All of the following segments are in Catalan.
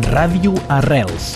Ràdio Arrels.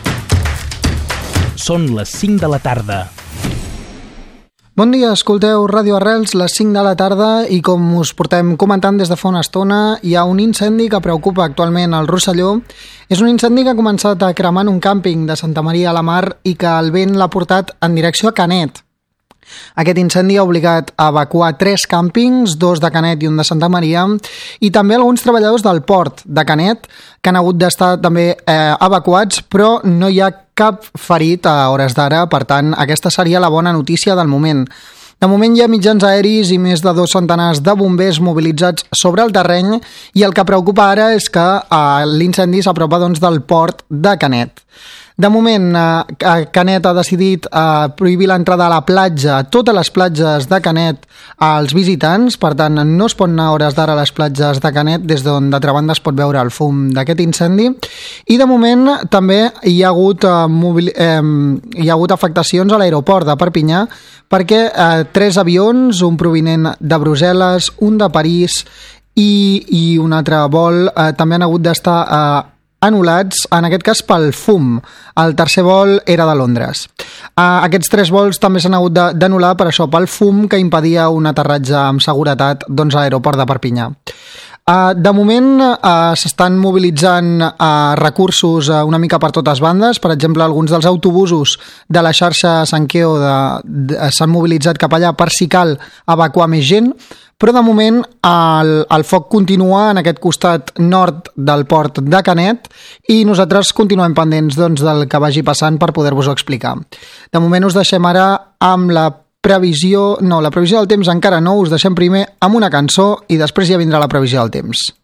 Són les 5 de la tarda. Bon dia, escolteu Ràdio Arrels, les 5 de la tarda, i com us portem comentant des de fa una estona, hi ha un incendi que preocupa actualment al Rosselló. És un incendi que ha començat a cremar en un càmping de Santa Maria a la Mar i que el vent l'ha portat en direcció a Canet. Aquest incendi ha obligat a evacuar 3 càmpings, 2 de Canet i un de Santa Maria, i també alguns treballadors del port de Canet que han hagut d'estar també evacuats, però no hi ha cap ferit a hores d'ara. Per tant, aquesta seria la bona notícia del moment. De moment hi ha mitjans aeris i més de 2 centenars de bombers mobilitzats sobre el terreny, i el que preocupa ara és que l'incendi s'apropa del port de Canet. De moment, Canet ha decidit prohibir l'entrada a la platja, a totes les platges de Canet, als visitants. Per tant, no es pot anar a hores d'ara a les platges de Canet, des d'on d'altra banda es pot veure el fum d'aquest incendi. I de moment també hi ha hagut afectacions a l'aeroport de Perpinyà, perquè 3 avions, un provinent de Brussel·les, un de París i un altre vol, també han hagut d'estar anul·lats, en aquest cas pel fum. El tercer vol era de Londres. Aquests 3 vols també s'han hagut d'anul·lar per això, pel fum que impedia un aterratge amb seguretat a l'aeroport de Perpinyà. De moment s'estan mobilitzant recursos una mica per totes bandes. Per exemple, alguns dels autobusos de la xarxa Sanqueo s'han mobilitzat cap allà per si cal evacuar més gent, però de moment el foc continua en aquest costat nord del port de Canet i nosaltres continuem pendents del que vagi passant per poder-vos-ho explicar. De moment us deixem ara amb la previsió del temps encara no, us deixem primer amb una cançó i després ja vindrà la previsió del temps.